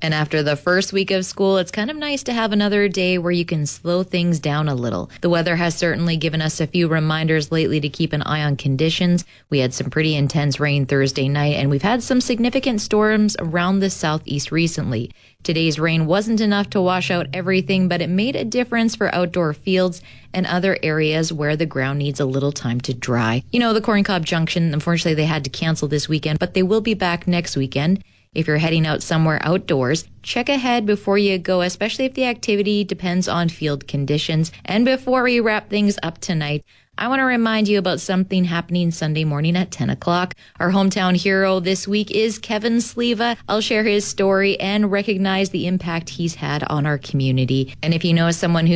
And after the first week of school, it's kind of nice to have another day where you can slow things down a little. The weather has certainly given us a few reminders lately to keep an eye on conditions. We had some pretty intense rain Thursday night, and we've had some significant storms around the southeast recently. Today's rain wasn't enough to wash out everything, but it made a difference for outdoor fields and other areas where the ground needs a little time to dry. You know, the Corn Cob Junction, unfortunately, they had to cancel this weekend, but they will be back next weekend. If you're heading out somewhere outdoors, check ahead before you go, especially if the activity depends on field conditions. And before we wrap things up tonight, I want to remind you about something happening Sunday morning at 10 o'clock. Our hometown hero this week is Kevin Sleva. I'll share his story and recognize the impact he's had on our community. And if you know someone who